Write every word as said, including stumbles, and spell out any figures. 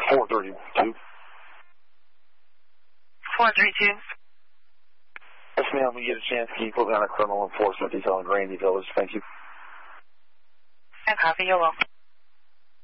four thirty-two. four three two. Yes, ma'am. When you get a chance, can you put me on a criminal enforcement detail in Grandy Village? Thank you. And copy. You're welcome.